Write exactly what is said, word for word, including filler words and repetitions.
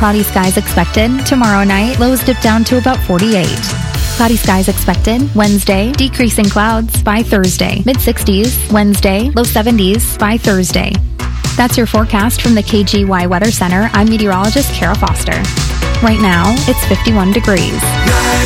cloudy skies expected. Tomorrow night, lows dip down to about forty-eight. Cloudy skies expected. Wednesday, decreasing clouds by Thursday. mid-sixties. Wednesday, low seventies by Thursday. That's your forecast from the K G Y Weather Center. I'm meteorologist Kara Foster. Right now, it's fifty-one degrees.